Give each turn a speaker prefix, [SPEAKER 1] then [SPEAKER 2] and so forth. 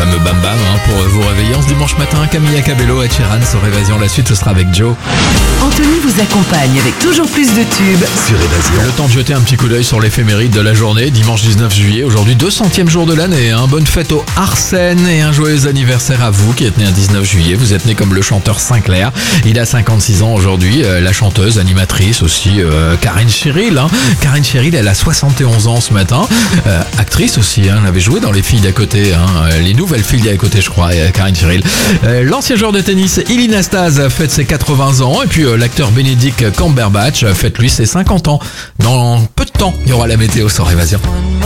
[SPEAKER 1] fameux Bam Bam pour vous réveiller en ce dimanche matin. Camilla Cabello et Sheeran sur Évasion. La suite, ce sera avec Joe.
[SPEAKER 2] Anthony vous accompagne avec toujours plus de tubes sur Évasion.
[SPEAKER 1] Le temps de jeter un petit coup d'œil sur l'éphéméride de la journée. Dimanche 19 juillet, aujourd'hui 200e jour de l'année. Bonne fête au Arsène et un joyeux anniversaire à vous qui êtes né un 19 juillet. Vous êtes né comme le chanteur Sinclair. Il a 56 ans aujourd'hui. La chanteuse, animatrice aussi, Karine Cheryl. Karine Cheryl, elle a 71 ans ce matin. Actrice aussi, elle avait joué dans Les Filles d'à côté. Les nouvelles filles d'à côté, je crois, Karine Cheryl. L'ancien joueur de tennis, Ilie Nastase, fête ses 80 ans. Et puis l'acteur Benedict Cumberbatch fête lui ses 50 ans. Dans peu de temps, il y aura la météo sur Évasion.